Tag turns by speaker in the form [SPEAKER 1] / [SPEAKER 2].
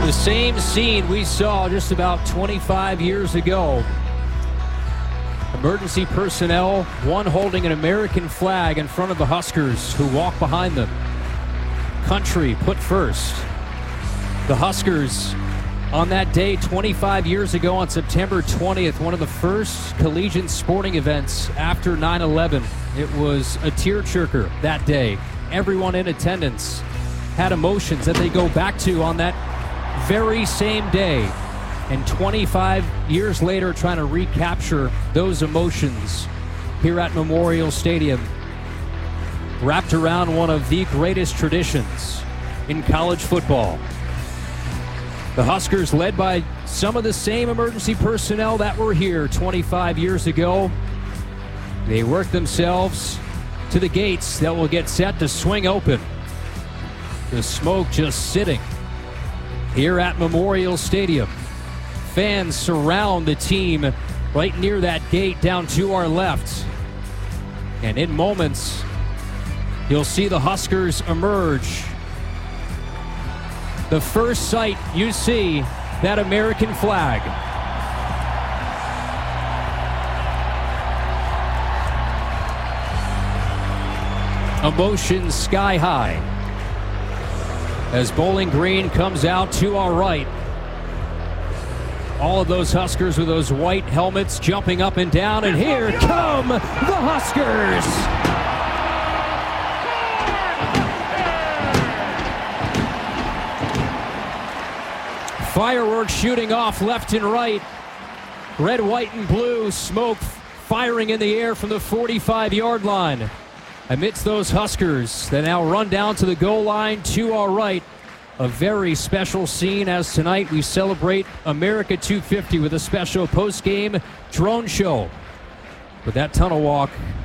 [SPEAKER 1] The same scene we saw just about 25 years ago. Emergency personnel, one holding an American flag in front of the Huskers who walk behind them. Country put first. The Huskers on that day 25 years ago on September 20th, one of the first collegiate sporting events after 9/11. It was a tearjerker that day. Everyone in attendance had emotions that they go back to on that very same day. And 25 years later, trying to recapture those emotions here at Memorial Stadium, wrapped around one of the greatest traditions in college football. The Huskers, led by some of the same emergency personnel that were here 25 years ago, they work themselves to the gates that will get set to swing open. The smoke just sitting here at Memorial Stadium. Fans surround the team right near that gate down to our left. And in moments, you'll see the Huskers emerge. The first sight you see, that American flag. Emotions sky high as Bowling Green comes out to our right. All of those Huskers with those white helmets jumping up and down, and here come the Huskers! Fireworks shooting off left and right. Red, white, and blue smoke firing in the air from the 45-yard line. Amidst those Huskers that now run down to the goal line to our right. A very special scene as tonight we celebrate America 250 with a special post-game drone show. But that tunnel walk